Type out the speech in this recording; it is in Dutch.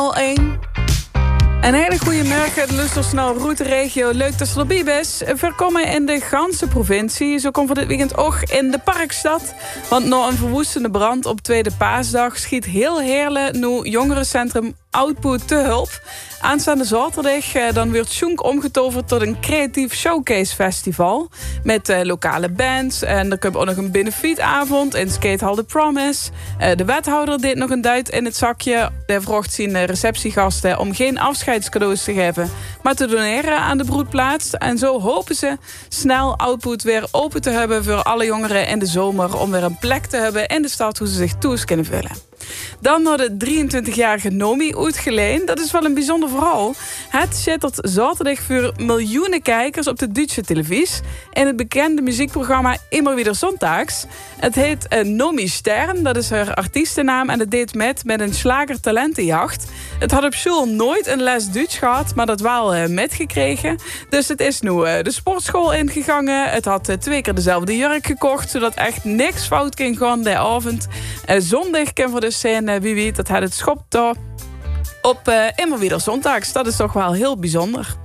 Al 1. Een hele goede morgen, luistersnel Route Regio. Leuk dat je erbij bent. Welkom in de ganse provincie. Zo komt voor dit weekend ook in de Parkstad. Want na een verwoestende brand op Tweede Paasdag schiet heel Heerlen nu jongerencentrum Output te hulp. Aanstaande zaterdag dan wordt Sjoenk omgetoverd tot een creatief showcase festival. Met lokale bands. En er komt ook nog een benefietavond in Skatehall The Promise. De wethouder deed nog een duit in het zakje. Hij vroeg zijn receptiegasten om geen afscheidscadeaus te geven, maar te doneren aan de broedplaats. En zo hopen ze snel Output weer open te hebben voor alle jongeren in de zomer. Om weer een plek te hebben in de stad hoe ze zich toe kunnen vullen. Dan naar de 23-jarige Nomi Oetgeleen. Dat is wel een bijzonder verhaal. Het zittert zaterdag voor miljoenen kijkers op de Duitse televisie. In het bekende muziekprogramma Immer wieder Sonntags. Het heet Nomi Stern, dat is haar artiestennaam. En het deed met een slagertalentenjacht. Het had op school nooit een les Duits gehad, maar dat wel metgekregen. Dus het is nu de sportschool ingegangen. Het had 2 keer dezelfde jurk gekocht, zodat echt niks fout ging gaan die avond. Zondag kan voor de scène, wie weet, dat had het schopt daar op Immer wieder Sonntags. Dat is toch wel heel bijzonder.